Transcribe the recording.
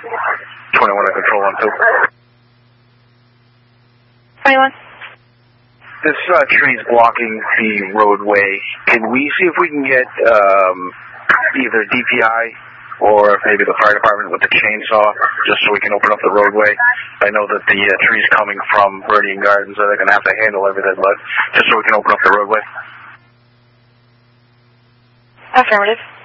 21 on control on 2. 21. This tree's blocking the roadway. Can we see if we can get either DPI or maybe the fire department with the chainsaw, just so we can open up the roadway? I know that the tree's coming from Meridian Gardens, so they're going to have to handle everything, but just so we can open up the roadway. Affirmative.